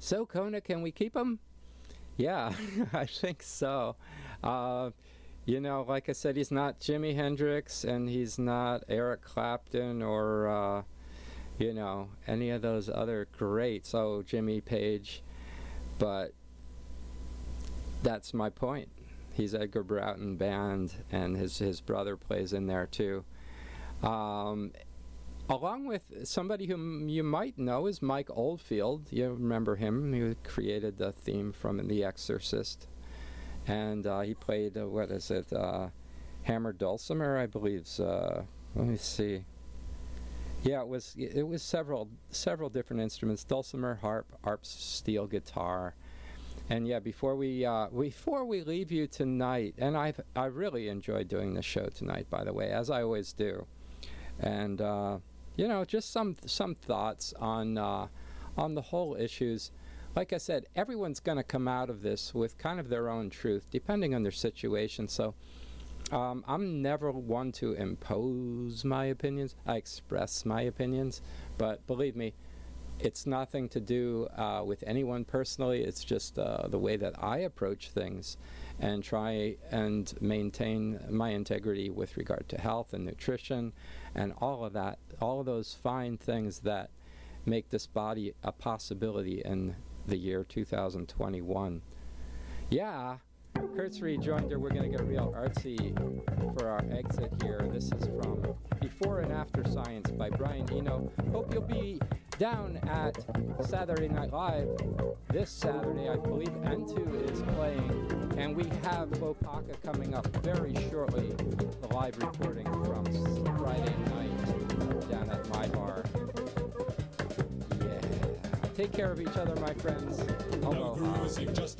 So, Kona, can we keep him? Yeah, I think so. Like I said, he's not Jimi Hendrix, and he's not Eric Clapton or, any of those other greats. Oh, Jimmy Page. But that's my point. He's Edgar Broughton Band, and his brother plays in there too. Along with somebody whom you might know is Mike Oldfield. You remember him? He created the theme from The Exorcist. And he played, hammered dulcimer, I believe. Let me see. Yeah, it was several different instruments: dulcimer, harp, steel guitar. And yeah, before we leave you tonight, and I really enjoyed doing the show tonight, by the way, as I always do. And just some thoughts on the whole issues. Like I said, everyone's going to come out of this with kind of their own truth, depending on their situation. So I'm never one to impose my opinions. I express my opinions. But believe me, it's nothing to do with anyone personally. It's just the way that I approach things and try and maintain my integrity with regard to health and nutrition and all of that, all of those fine things that make this body a possibility in the year 2021. Yeah, Kurt's rejoinder. We're going to get real artsy for our exit here. This is from Before and After Science by Brian Eno. Hope you'll be down at Saturday Night Live this Saturday. I believe N2 is playing, and we have Lopaka coming up very shortly, the live recording from Friday night down at my bar. Yeah. Take care of each other, my friends. No cruising, just